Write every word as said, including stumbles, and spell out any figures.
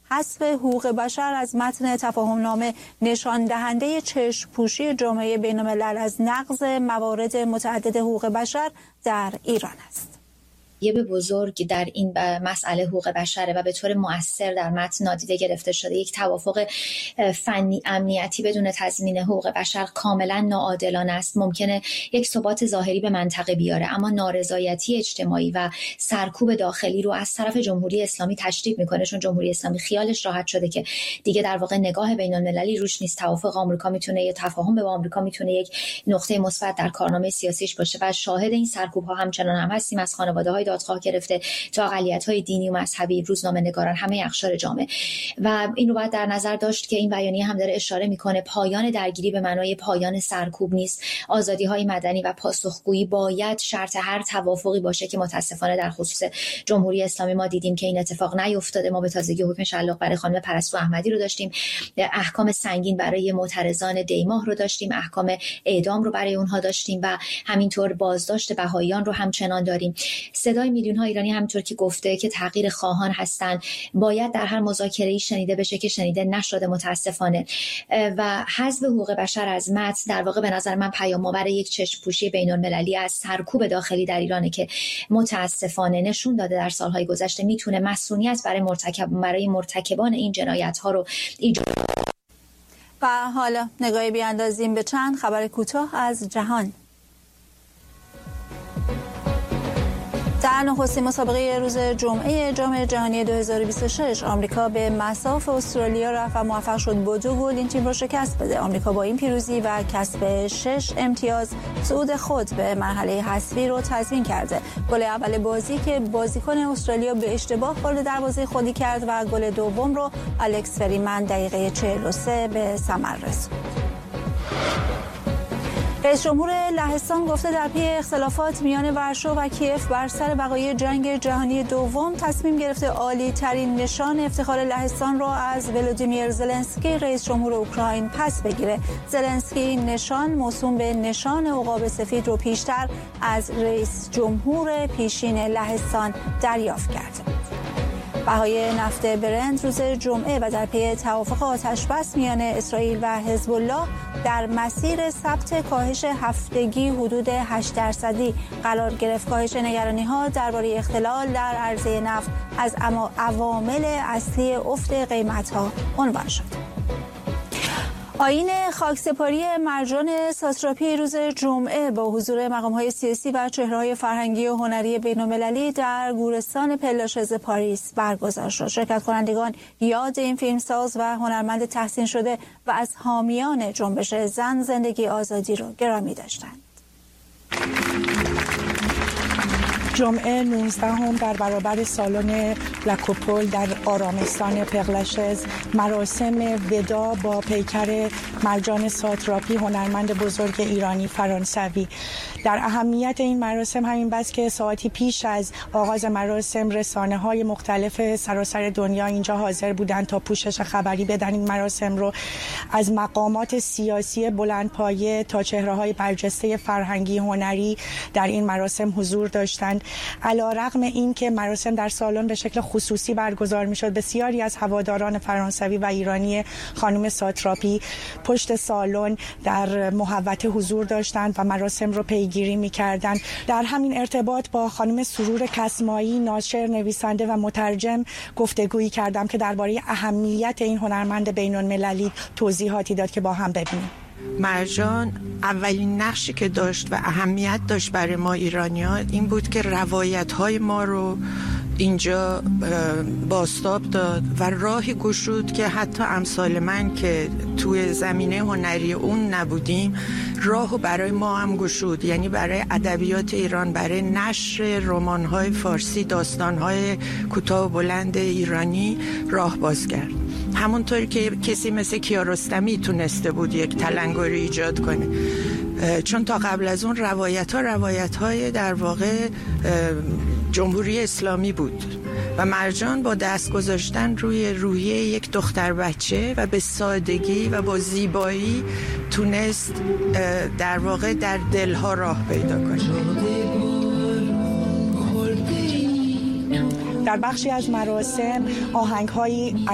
حذف حقوق بشر از متن تفاهم‌نامه نشان دهنده چشم‌پوشی جامعه بین‌الملل از نقض موارد متعدد حقوق بشر در ایران است. یه به بزرگ در این مسئله حقوق بشره و به طور مؤثر در متن نادیده گرفته شده. یک توافق فنی امنیتی بدون تضمین حقوق بشر کاملا ناعادلانه است. ممکنه یک ثبات ظاهری به منطقه بیاره، اما نارضایتی اجتماعی و سرکوب داخلی رو از طرف جمهوری اسلامی تشدید میکنه، چون جمهوری اسلامی خیالش راحت شده که دیگه در واقع نگاه بین‌المللی روش نیست. توافق آمریکا میتونه یا تفاهم با آمریکا میتونه یک نقطه مثبت در کارنامه سیاسیش باشه و شاهد این سرکوب ها همچنان هم هستیم، از خانواده‌های دادخواه گرفته تا اقلیت‌های دینی و مذهبی، روزنامه‌نگاران، همه اقشار جامعه. و این رو باید در نظر داشت که این بیانیه هم داره اشاره میکنه پایان درگیری به معنای پایان سرکوب نیست. آزادی‌های مدنی و پاسخگویی باید شرط هر توافقی باشه که متاسفانه در خصوص جمهوری اسلامی ما دیدیم که این اتفاق نیفتاده. ما به تازگی حکم شلاق برای خانم پرستو احمدی رو داشتیم، احکام سنگین برای معترضان دیماه رو داشتیم، احکام اعدام رو برای اونها داشتیم و همینطور بازداشت بهائیان رو همچنان داریم. صدای میلیون ها ایرانی همونطور که گفته که تغییر خواهان هستن باید در هر مذاکره‌ای شنیده بشه که شنیده نشده متاسفانه. و حذف حقوق بشر از متن در واقع به نظر من پیام‌آور یک چشم‌پوشی بین‌المللی از سرکوب داخلی در ایرانه که متاسفانه نشون داده در سالهای گذشته میتونه مسئولیت برای مرتکب برای مرتکبان این جنایت‌ها رو ایجاد. و حالا نگاهی بیاندازیم به چند خبر کوتاه از جهان. در نخستین مسابقه روز جمعه جام جهانی دو هزار و بیست و شش آمریکا به مصاف استرالیا رفت و موفق شد با دو گل این تیم را شکست بده. آمریکا با این پیروزی و کسب شش امتیاز صعود خود به مرحله حذفی رو تضمین کرده. گل اول بازی که بازیکن استرالیا به اشتباه وارد دروازه خودی کرد و گل دوم رو الکس فریمن دقیقه چهل و سه به ثمر رسوند. رئیس جمهور لهستان گفته در پی اختلافات میان ورشو و کیف بر سر وقایع جنگ جهانی دوم تصمیم گرفته عالی ترین نشان افتخار لهستان را از ولودیمیر زلنسکی رئیس جمهور اوکراین پس بگیره. زلنسکی نشان موسوم به نشان عقاب سفید رو پیشتر از رئیس جمهور پیشین لهستان دریافت کرده. بهای نفت برنت روز جمعه و در پی توافق آتشبس میان اسرائیل و حزب الله در مسیر ثبت کاهش هفتگی حدود هشت درصدی قرار گرفت. کاهش نگرانی‌ها درباره اختلال در عرضه نفت از اما عوامل اصلی افت قیمت‌ها عنوان شد. آیین خاکسپاری مرجان ساتراپی روز جمعه با حضور مقام‌های سیاسی و چهره‌های فرهنگی و هنری بین‌المللی در گورستان پلاشز پاریس برگزار شد. شرکت کنندگان یاد این فیلمساز و هنرمند تحسین شده و از حامیان جنبش زن زندگی آزادی را گرامی داشتند. جمعه نوزدهم در برابر سالن لکوپول در آرامستان پرلاشز مراسم ودا با پیکر مرجان ساتراپی، هنرمند بزرگ ایرانی فرانسوی. در اهمیت این مراسم همین بس که ساعتی پیش از آغاز مراسم رسانه‌های مختلف سراسر دنیا اینجا حاضر بودند تا پوشش خبری بدن این مراسم رو. از مقامات سیاسی بلندپایه تا چهره‌های برجسته فرهنگی هنری در این مراسم حضور داشتند. علی‌رغم این که مراسم در سالن به شکل خصوصی برگزار می‌شد، بسیاری از هواداران فرانسوی و ایرانی خانم ساتراپی پشت سالن در محوطه حضور داشتند و مراسم رو پیگیری می‌کردند. در همین ارتباط با خانم سرور کسمایی، ناشر، نویسنده و مترجم گفتگویی کردم که درباره اهمیت این هنرمند بین‌المللی توضیحاتی داد که با هم ببینیم. مرجان اولین نقشی که داشت و اهمیت داشت برای ما ایرانیان این بود که روایت‌های ما رو اینجا بازتاب داد و راهی گشود که حتی امثال من که توی زمینه هنری اون نبودیم راهو برای ما هم گشود، یعنی برای ادبیات ایران، برای نشر رمان‌های فارسی، داستان‌های کوتاه و بلند ایرانی راه باز کرد. همونطوری که کسی مثل کیارستمی تونسته بود یک تلنگری ایجاد کنه، چون تا قبل از اون روایت ها روایت های در واقع جمهوری اسلامی بود و مرجان با دست گذاشتن روی روحیه یک دختر بچه و به سادگی و با زیبایی تونست در واقع در دلها راه پیدا کنه. در بخشی از مراسم آهنگ‌هایی